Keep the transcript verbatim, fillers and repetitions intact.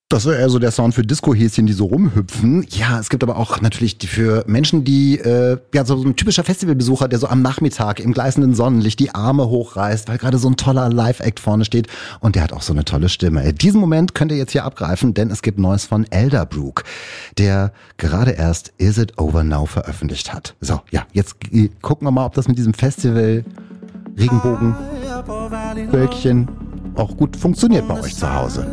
Das ist eher so der Sound für Disco-Häschen, die so rumhüpfen. Ja, es gibt aber auch natürlich die für Menschen, die, äh, ja, so ein typischer Festivalbesucher, der so am Nachmittag im gleißenden Sonnenlicht die Arme hochreißt, weil gerade so ein toller Live-Act vorne steht und der hat auch so eine tolle Stimme. Diesen Moment könnt ihr jetzt hier abgreifen, denn es gibt Neues von Elderbrook, der gerade erst Is It Over Now veröffentlicht hat. So, ja, jetzt gucken wir mal, ob das mit diesem Festival Regenbogen Wölkchen auch gut funktioniert bei euch zu Hause.